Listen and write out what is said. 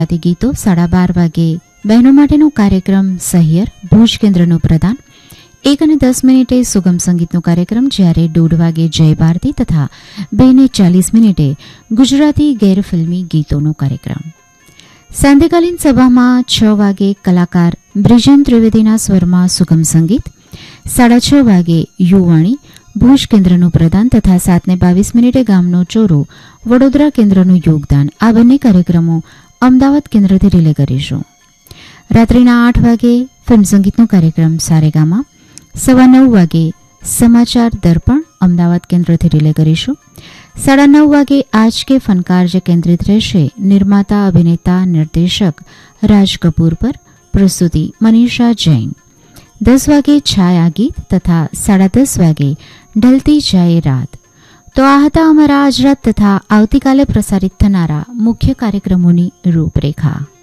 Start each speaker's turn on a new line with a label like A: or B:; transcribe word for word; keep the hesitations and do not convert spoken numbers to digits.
A: ગીતો સાડા બાર વાગે બહેનો માટેનો કાર્યક્રમ સહિયર ભુજ કેન્દ્રનું પ્રદાન. એક અને દસ મિનિટે સુગમ સંગીતનો કાર્યક્રમ, જ્યારે દોઢ વાગે જય ભારતી તથા બે ને ચાલીસ મિનિટે ગુજરાતી ગેરફિલ્મી ગીતોનો કાર્યક્રમ. સાંધ્યકાલીન સભામાં છ વાગે કલાકાર બ્રિજેન ત્રિવેદીના સ્વરમાં સુગમ સંગીત, સાડા છ વાગે યુવાણી ભુજ કેન્દ્રનું પ્રદાન તથા સાત ને બાવીસ મિનિટે ગામનો ચોરો વડોદરા કેન્દ્રનું યોગદાન. આ બંને કાર્યક્રમો અમદાવાદ કેન્દ્રથી રિલે કરીશું. રાત્રિના આઠ વાગે ફિલ્મ સંગીતનો કાર્યક્રમ સારેગામા. સવા નવ વાગે સમાચાર દર્પણ અમદાવાદ કેન્દ્રથી રિલે કરીશું. સાડા નવ વાગે આજ કે ફનકાર જે કેન્દ્રિત રહેશે નિર્માતા અભિનેતા નિર્દેશક રાજ કપૂર પર. પ્રસ્તુતિ મનીષા જૈન. દસ વાગે છાયા ગીત તથા સાડા દસ વાગે ઢલતી જાય રાત. તો આ હતા અમારા આજ રાત તથા આવતીકાલે પ્રસારિત થનારા મુખ્ય કાર્યક્રમોની રૂપરેખા.